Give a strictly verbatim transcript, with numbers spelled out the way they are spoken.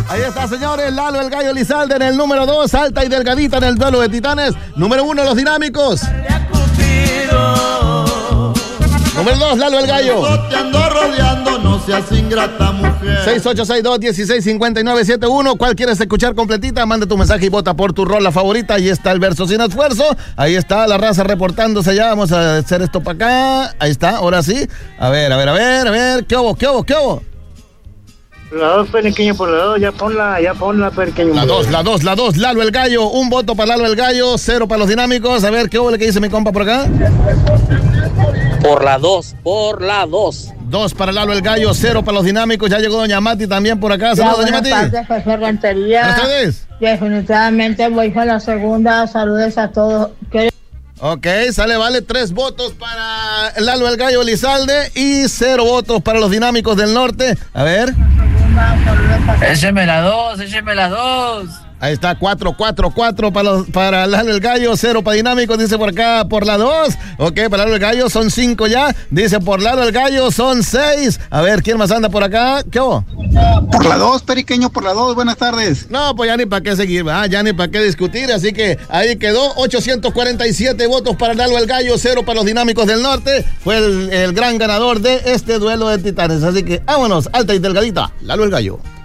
Ahí está, señores, Lalo el Gallo Elizalde en el número dos, alta y delgadita en el duelo de titanes. Número uno, los dinámicos. Número dos, Lalo el Gallo. Te ando rodeando, no seas ingrata, mujer. seis ocho seis dos, uno seis cinco nueve siete uno. ¿Cuál quieres escuchar completita? Manda tu mensaje y vota por tu rola favorita. Ahí está el verso sin esfuerzo. Ahí está la raza reportándose ya. Vamos a hacer esto para acá. Ahí está, ahora sí. A ver, a ver, a ver, a ver. ¿Qué hubo, qué hubo, qué hubo? La dos, pequeño, por la dos, ya ponla, ya ponla, pequeño. La dos, la dos, la dos, Lalo el Gallo. Un voto para Lalo el Gallo, cero para los dinámicos. A ver, ¿qué hubo? ¿Qué dice mi compa por acá? Por la dos, por la dos. Dos para Lalo el Gallo, cero para los dinámicos. Ya llegó doña Mati también por acá. Saludos, doña Mati. Buenas tardes, José Rentería. Buenas tardes. Definitivamente voy con la segunda. Saludos a todos. ¿Qué? Ok, sale, vale, tres votos para Lalo el Gallo Elizalde y cero votos para los dinámicos del norte. A ver. Écheme la dos, écheme la dos. Ahí está, cuatro, cuatro, cuatro para, los, para Lalo el Gallo, cero para Dinámicos, dice por acá, por la dos. Ok, para Lalo el Gallo son cinco ya. Dice por Lalo el Gallo son seis. A ver, ¿quién más anda por acá? ¿Qué hubo? Por la dos, Periqueño, por la dos, buenas tardes. No, pues ya ni para qué seguir, ¿verdad? Ya ni para qué discutir, así que ahí quedó, ochocientos cuarenta y siete votos para Lalo el Gallo, cero para los Dinámicos del Norte. Fue el, el gran ganador de este duelo de titanes, así que vámonos, alta y delgadita, Lalo el Gallo.